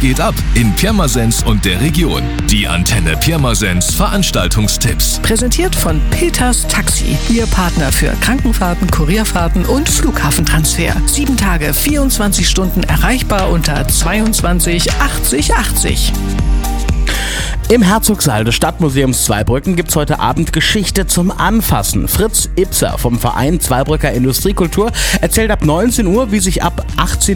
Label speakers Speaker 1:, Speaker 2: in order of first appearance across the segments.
Speaker 1: geht ab in Pirmasens und der Region? Die Antenne Pirmasens Veranstaltungstipps.
Speaker 2: Präsentiert von Peters Taxi, Ihr Partner für Krankenfahrten, Kurierfahrten und Flughafentransfer. 7 Tage, 24 Stunden erreichbar unter 22 80 80.
Speaker 3: Im Herzogssaal des Stadtmuseums Zweibrücken gibt's heute Abend Geschichte zum Anfassen. Fritz Ipser vom Verein Zweibrücker Industriekultur erzählt ab 19 Uhr, wie sich ab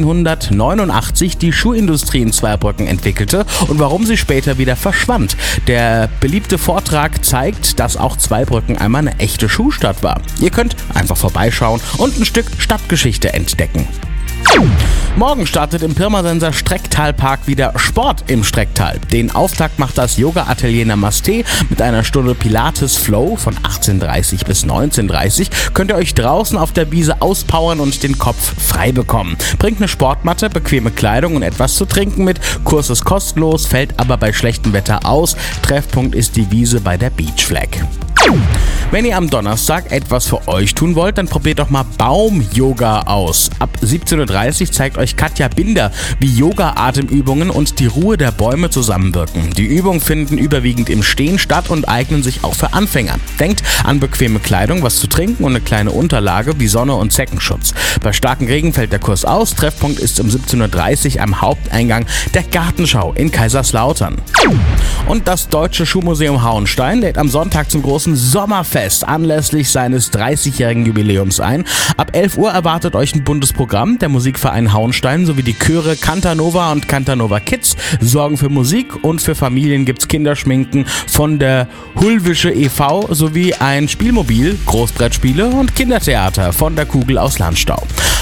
Speaker 3: 1889 die Schuhindustrie in Zweibrücken entwickelte und warum sie später wieder verschwand. Der beliebte Vortrag zeigt, dass auch Zweibrücken einmal eine echte Schuhstadt war. Ihr könnt einfach vorbeischauen und ein Stück Stadtgeschichte entdecken. Morgen startet im Pirmasenser Strecktalpark wieder Sport im Strecktal. Den Auftakt macht das Yoga-Atelier Namaste mit einer Stunde Pilates Flow von 18:30 bis 19:30. Könnt ihr euch draußen auf der Wiese auspowern und den Kopf frei bekommen. Bringt eine Sportmatte, bequeme Kleidung und etwas zu trinken mit. Kurs ist kostenlos, fällt aber bei schlechtem Wetter aus. Treffpunkt ist die Wiese bei der Beach Flag. Wenn ihr am Donnerstag etwas für euch tun wollt, dann probiert doch mal Baum-Yoga aus. Ab 17:30 Uhr zeigt euch Katja Binder, wie Yoga-Atemübungen und die Ruhe der Bäume zusammenwirken. Die Übungen finden überwiegend im Stehen statt und eignen sich auch für Anfänger. Denkt an bequeme Kleidung, was zu trinken und eine kleine Unterlage wie Sonne- und Zeckenschutz. Bei starkem Regen fällt der Kurs aus. Treffpunkt ist um 17:30 Uhr am Haupteingang der Gartenschau in Kaiserslautern. Und das Deutsche Schuhmuseum Hauenstein lädt am Sonntag zum großen Sommerfest anlässlich seines 30-jährigen Jubiläums ein. Ab 11 Uhr erwartet euch ein buntes Programm. Der Musikverein Hauenstein sowie die Chöre Cantanova und Cantanova Kids sorgen für Musik und für Familien gibt's Kinderschminken von der Hulwische e.V. sowie ein Spielmobil, Großbrettspiele und Kindertheater von der Kugel aus Landau.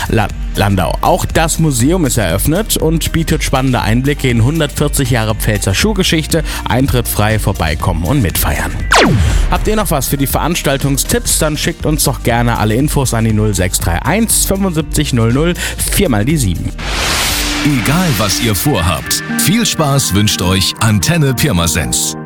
Speaker 3: Auch das Museum ist eröffnet und bietet spannende Einblicke in 140 Jahre Pfälzer Schuhgeschichte. Eintritt frei, vorbeikommen und mitfeiern. Habt ihr noch was für die Veranstaltungstipps? Dann schickt uns doch gerne alle Infos an die 0631 75 00 4x7.
Speaker 1: Egal was ihr vorhabt, viel Spaß wünscht euch Antenne Pirmasens.